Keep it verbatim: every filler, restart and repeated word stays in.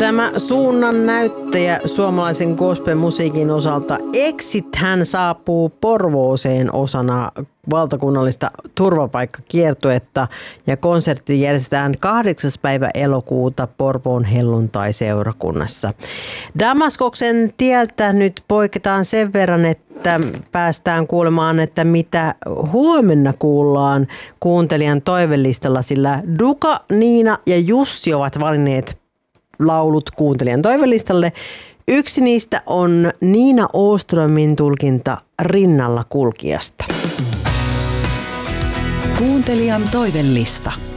Tämä suunnan näyttäjä suomalaisen gospel-musiikin osalta Exit hän saapuu Porvooseen osana valtakunnallista turvapaikkakiertuetta ja konsertti järjestetään kahdeksas päivä elokuuta Porvoon helluntai-seurakunnassa. Damaskoksen tieltä nyt poiketaan sen verran, että päästään kuulemaan, että mitä huomenna kuullaan kuuntelijan toivelistalla, sillä Duka, Niina ja Jussi ovat valinneet laulut kuuntelijan toivelistalle. Yksi niistä on Niina Åströmin tulkinta Rinnalla kulkijasta. Kuuntelijan toivelista.